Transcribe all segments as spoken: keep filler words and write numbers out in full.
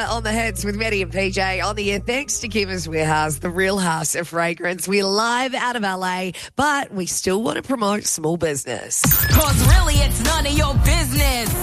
On the hits with Maddie and P J on the air. Thanks to Chemist Warehouse, the real house of fragrance. We're live out of L A, but we still want to promote small business. Cause really it's none of your business.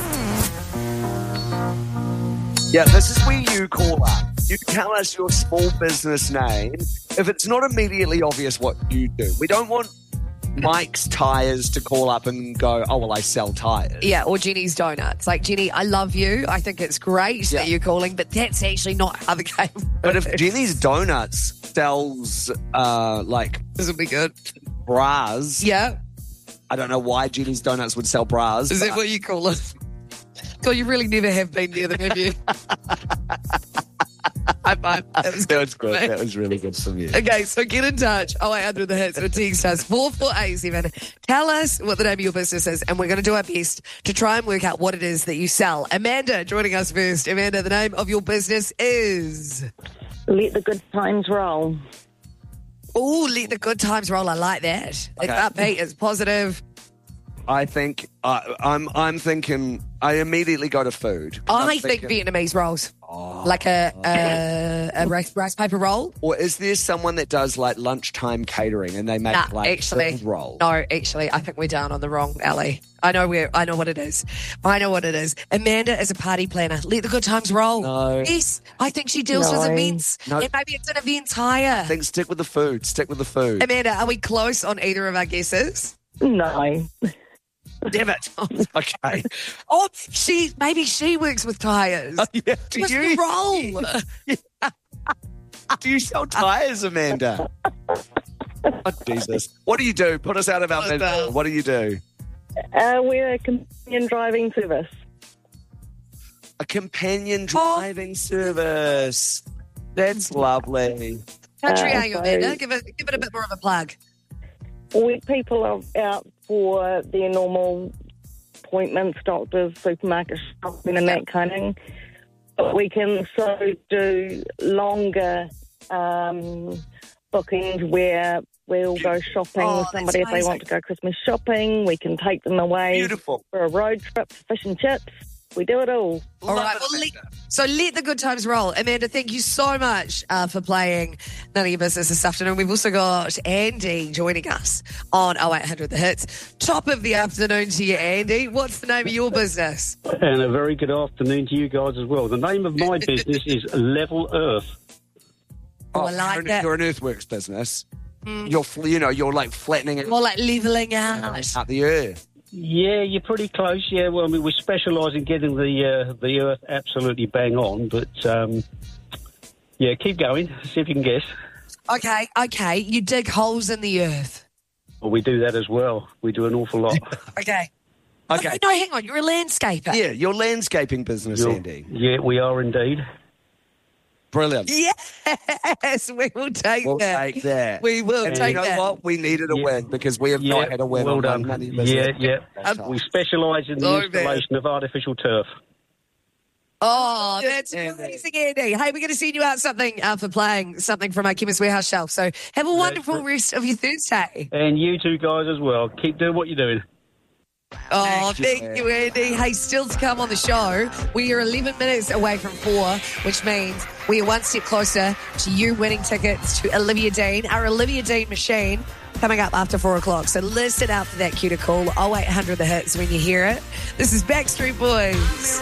Yeah, this is where you call up. You tell us your small business name if it's not immediately obvious what you do. We don't want Mike's Tires to call up and go, oh, well, I sell tires. Yeah, or Jenny's Donuts. Like, Jenny, I love you. I think it's great Yeah. that you're calling, but that's actually not how the game But if Jenny's Donuts sells, uh, like, This would be good. bras, Yeah. I don't know why Jenny's Donuts would sell bras. Is but- that what you call it? God, you really never have been near them, have you? High five. That was That was good. That was really good from you. Okay, so get in touch. Oh, I under the hits or text us four four eight seven. Tell us what the name of your business is, and we're going to do our best to try and work out what it is that you sell. Amanda, joining us first. Amanda, the name of your business is. Let the good times roll. Oh, let the good times roll. I like that. It's Okay. upbeat. It's positive. I think, uh, I'm I'm thinking, I immediately go to food. I I'm think thinking- Vietnamese rolls, Oh. like a a, a rice, rice paper roll. Or is there someone that does like lunchtime catering and they make Nah, like actually, food roll? no, actually, I think we're down on the wrong alley. I know where. I know what it is. I know what it is. Amanda is a party planner. Let the good times roll. No. Yes, I think she deals with No. events. No. And maybe it's an event hire. I think stick with the food. Stick with the food. Amanda, are we close on either of our guesses? No. Damn it. Okay. Oh, she maybe she works with tires. Yeah, do What's you the roll? do you sell tires, Amanda? Oh, Jesus. What do you do? Put us out of our What misery. the- What do you do? Uh, we're a companion driving service. A companion driving service. That's lovely. Country Uh, are you, so- Amanda? Give it, give it a bit more of a plug. We people are out for their normal appointments, doctors, supermarket shopping and that kind of thing. But we can so do longer um, bookings where we'll go shopping Oh, with that's somebody if they amazing. want to go Christmas shopping. We can take them away Beautiful. for a road trip, fish and chips. We do it all. All Love right, it, well, let, Amanda. so let the good times roll. Amanda, thank you so much uh, for playing None of Your Business this afternoon. We've also got Andy joining us on oh eight hundred The Hits. Top of the afternoon to you, Andy. What's the name of your business? And a very good afternoon to you guys as well. The name of my business is Level Earth. Oh, I like you're, an- that. you're an earthworks business. You're, fl- you know, you're like flattening it More like levelling out. out the earth. Yeah, you're pretty close. Yeah, well, I mean, we specialise in getting the uh, the Earth absolutely bang on. But, um, yeah, keep going. See if you can guess. Okay, okay. You dig holes in the earth. Well, we do that as well. We do an awful lot. Okay. Okay. No, hang on. You're a landscaper. Yeah, your landscaping business, You're- Andy. Yeah, we are indeed. Brilliant. Yes, we will take We'll that. take that. We will And take you know that. what? We needed a Yeah. win because we have Yeah, not had a win well on done. Money Yeah, Business. yeah. We specialise in the Oh, man. installation of artificial turf. Oh, that's amazing, Andy. Hey, we're going to send you out something uh, for playing something from our Chemist Warehouse shelf. So have a wonderful rest of your Thursday. And you two guys as well. Keep doing what you're doing. Oh, Thank you, thank man. you, Andy. Hey, still to come on the show, we are eleven minutes away from four, which means we are one step closer to you winning tickets to Olivia Dean, our Olivia Dean machine, coming up after four o'clock. So listen out for that cue to call oh eight hundred The Hits when you hear it. This is Backstreet Boys.